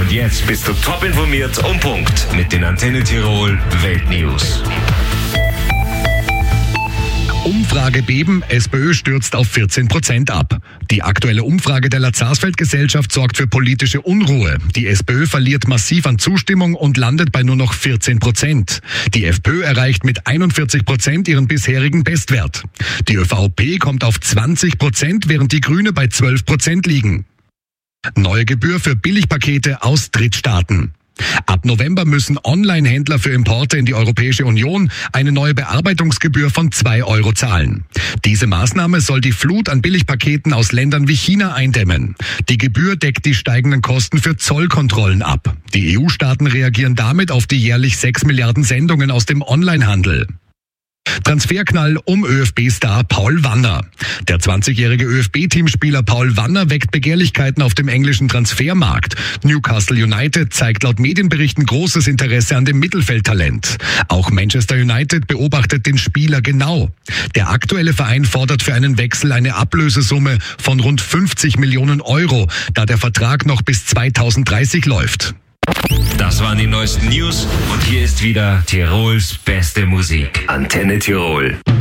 Und jetzt bist du top informiert und Punkt mit den Antenne Tirol Weltnews. Umfrage beben, SPÖ stürzt auf 14% ab. Die aktuelle Umfrage der Lazarsfeld-Gesellschaft sorgt für politische Unruhe. Die SPÖ verliert massiv an Zustimmung und landet bei nur noch 14%. Die FPÖ erreicht mit 41% ihren bisherigen Bestwert. Die ÖVP kommt auf 20%, während die Grüne bei 12% liegen. Neue Gebühr für Billigpakete aus Drittstaaten. Ab November müssen Online-Händler für Importe in die Europäische Union eine neue Bearbeitungsgebühr von 2 € zahlen. Diese Maßnahme soll die Flut an Billigpaketen aus Ländern wie China eindämmen. Die Gebühr deckt die steigenden Kosten für Zollkontrollen ab. Die EU-Staaten reagieren damit auf die jährlich 6 Milliarden Sendungen aus dem Onlinehandel. Transferknall um ÖFB-Star Paul Wanner. Der 20-jährige ÖFB-Teamspieler Paul Wanner weckt Begehrlichkeiten auf dem englischen Transfermarkt. Newcastle United zeigt laut Medienberichten großes Interesse an dem Mittelfeldtalent. Auch Manchester United beobachtet den Spieler genau. Der aktuelle Verein fordert für einen Wechsel eine Ablösesumme von rund 50 Millionen €, da der Vertrag noch bis 2030 läuft. Das waren die neuesten News und hier ist wieder Tirols beste Musik. Antenne Tirol.